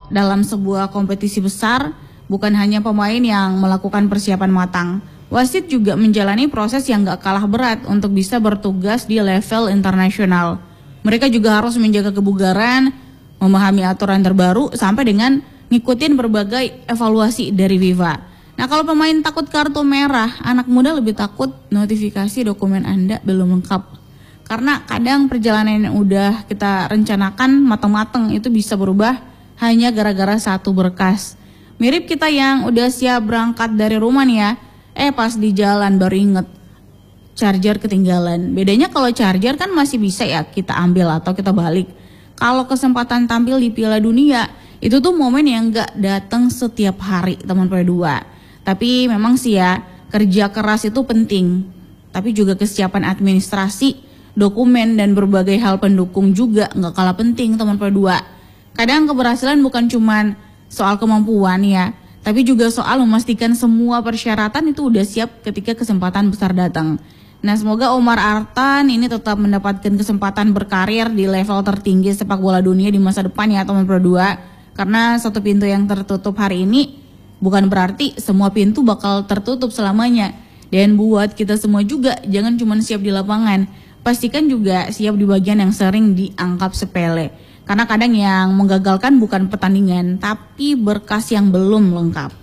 dalam sebuah kompetisi besar, bukan hanya pemain yang melakukan persiapan matang. Wasit juga menjalani proses yang gak kalah berat untuk bisa bertugas di level internasional. Mereka juga harus menjaga kebugaran, memahami aturan terbaru, sampai dengan ngikutin berbagai evaluasi dari FIFA. Nah, kalau pemain takut kartu merah, anak muda lebih takut notifikasi dokumen Anda belum lengkap. Karena kadang perjalanan yang udah kita rencanakan matang-matang itu bisa berubah hanya gara-gara satu berkas. Mirip kita yang udah siap berangkat dari rumah nih ya, pas di jalan baru inget charger ketinggalan. Bedanya kalau charger kan masih bisa ya kita ambil atau kita balik. Kalau kesempatan tampil di Piala Dunia, itu tuh momen yang gak datang setiap hari teman P2. Tapi memang sih ya, kerja keras itu penting. Tapi juga kesiapan administrasi, dokumen, dan berbagai hal pendukung juga gak kalah penting teman P2. Kadang keberhasilan bukan cuman soal kemampuan ya, tapi juga soal memastikan semua persyaratan itu udah siap ketika kesempatan besar datang. Nah, semoga Omar Artan ini tetap mendapatkan kesempatan berkarir di level tertinggi sepak bola dunia di masa depan ya teman P2. Karena satu pintu yang tertutup hari ini bukan berarti semua pintu bakal tertutup selamanya. Dan buat kita semua juga jangan cuma siap di lapangan, pastikan juga siap di bagian yang sering dianggap sepele. Karena kadang yang menggagalkan bukan pertandingan, tapi berkas yang belum lengkap.